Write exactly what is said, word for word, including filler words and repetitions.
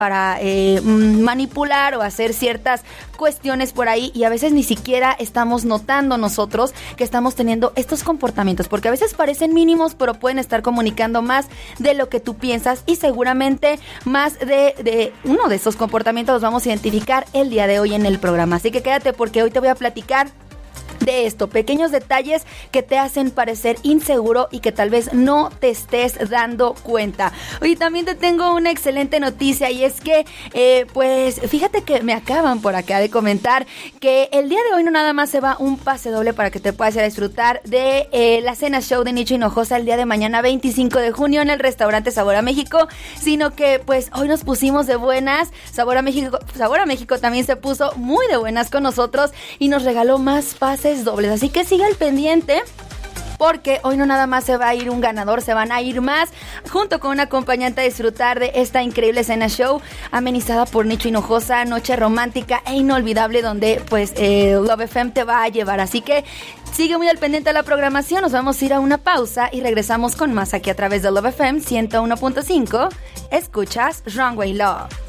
para eh, manipular o hacer ciertas cuestiones por ahí, y a veces ni siquiera estamos notando nosotros que estamos teniendo estos comportamientos, porque a veces parecen mínimos, pero pueden estar comunicando más de lo que tú piensas, y seguramente más de, de uno de esos comportamientos los vamos a identificar el día de hoy en el programa. Así que quédate, porque hoy te voy a platicar de esto, pequeños detalles que te hacen parecer inseguro y que tal vez no te estés dando cuenta. Hoy también te tengo una excelente noticia, y es que, eh, pues, fíjate que me acaban por acá de comentar que el día de hoy no nada más se va un pase doble para que te puedas ir a disfrutar de eh, la cena show de Nicho Hinojosa el día de mañana veinticinco de junio en el restaurante Sabor a México, sino que, pues, hoy nos pusimos de buenas. Sabor a México, Sabor a México también se puso muy de buenas con nosotros y nos regaló más pases dobles, así que sigue al pendiente, porque hoy no nada más se va a ir un ganador, se van a ir más, junto con un acompañante, a disfrutar de esta increíble cena show amenizada por Nicho Hinojosa, noche romántica e inolvidable, donde pues eh, Love F M te va a llevar. Así que sigue muy al pendiente de la programación. Nos vamos a ir a una pausa y regresamos con más aquí a través de Love F M ciento uno punto cinco. Escuchas Runway Love.